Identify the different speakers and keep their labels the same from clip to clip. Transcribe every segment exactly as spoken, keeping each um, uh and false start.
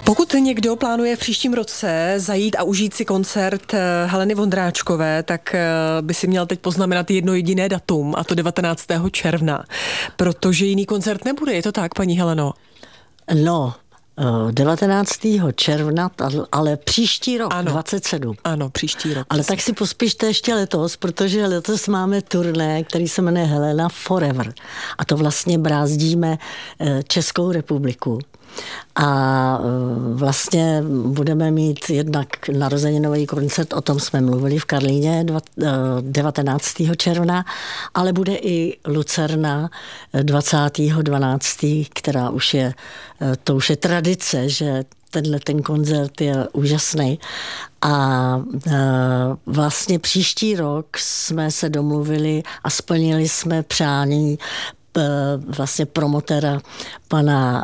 Speaker 1: Pokud někdo plánuje v příštím roce zajít a užít si koncert Heleny Vondráčkové, tak by si měl teď poznamenat jedno jediné datum, a to devatenáctého června, protože jiný koncert nebude, je to tak, paní Heleno?
Speaker 2: No, devatenáctého června, ale příští rok,
Speaker 1: ano,
Speaker 2: dvacet sedm.
Speaker 1: Ano, příští rok.
Speaker 2: Ale tak si pospíšte ještě letos, protože letos máme turné, který se jmenuje Helena Forever. A to vlastně brázdíme Českou republiku. A vlastně budeme mít jednak narozeninový koncert, o tom jsme mluvili v Karlíně devatenáctého června, ale bude i Lucerna dvacátého dvanáctého, která už je, to už je tradice, že tenhle ten koncert je úžasný. A vlastně příští rok jsme se domluvili a splnili jsme přání vlastně promotéra pana,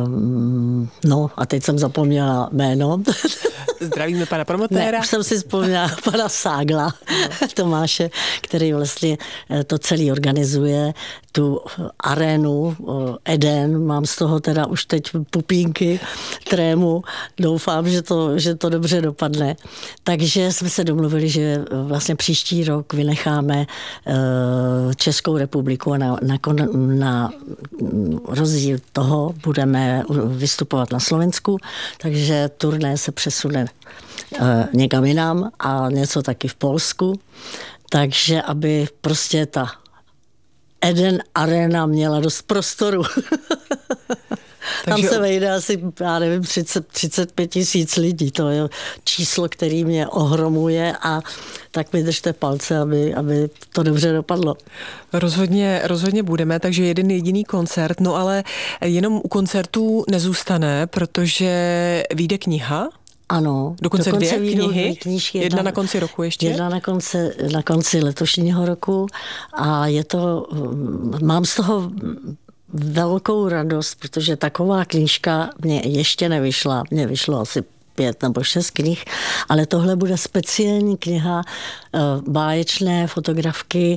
Speaker 2: no a teď jsem zapomněla jméno.
Speaker 1: Zdravíme pana promotéra.
Speaker 2: Ne, už jsem si vzpomněla pana Ságla, no. Tomáše, který vlastně to celý organizuje, tu arénu Eden, mám z toho teda už teď pupínky, trému, doufám, že to, že to dobře dopadne. Takže jsme se domluvili, že vlastně příští rok vynecháme Českou republiku a na, na, na rozdíl toho budeme vystupovat na Slovensku, takže turné se přesune někam jinam a něco taky v Polsku, takže aby prostě ta Eden Arena měla dost prostoru. Tam se vejde asi, já nevím, třicet, třicet pět tisíc lidí. To je číslo, který mě ohromuje a tak mi držte palce, aby, aby to dobře dopadlo.
Speaker 1: Rozhodně, rozhodně budeme, takže jeden jediný koncert, no ale jenom u koncertů nezůstane, protože vyjde kniha.
Speaker 2: Ano.
Speaker 1: Dokonce, dokonce dvě knihy, knížky, jedna, jedna na konci roku ještě?
Speaker 2: Jedna na konci, na konci letošního roku a je to, mám z toho velkou radost, protože taková knížka mě ještě nevyšla, mně vyšlo asi pět nebo šest knih, ale tohle bude speciální kniha, báječné fotografky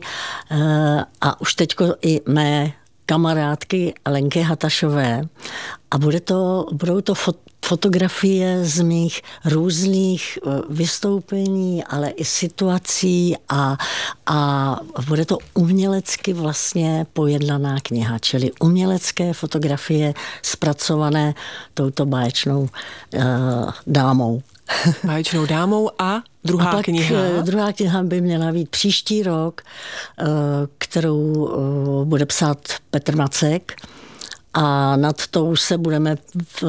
Speaker 2: a už teďko i mé kamarádky Lenky Hatašové a bude to, budou to fot, fotografie z mých různých vystoupení, ale i situací a, a bude to umělecky vlastně pojednaná kniha, čili umělecké fotografie zpracované touto báječnou uh, dámou.
Speaker 1: Báječnou dámou a druhá
Speaker 2: a pak
Speaker 1: kniha?
Speaker 2: Druhá kniha by měla být příští rok, kterou bude psát Petr Macek a nad tou se budeme v,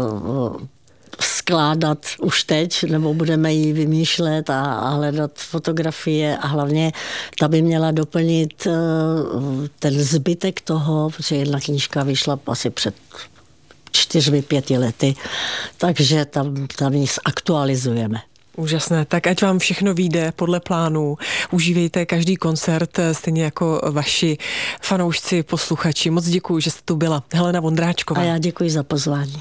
Speaker 2: skládat už teď, nebo budeme ji vymýšlet a, a hledat fotografie a hlavně ta by měla doplnit ten zbytek toho, protože jedna knížka vyšla asi před čtyřmi, pěti lety, takže tam, tam ji zaktualizujeme.
Speaker 1: Úžasné, tak ať vám všechno vyjde podle plánu. Užívejte každý koncert, stejně jako vaši fanoušci, posluchači. Moc děkuji, že jste tu byla. Helena Vondráčková.
Speaker 2: A já děkuji za pozvání.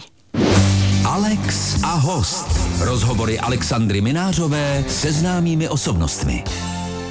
Speaker 3: Alex a host. Rozhovory Alexandry Minářové se známými osobnostmi.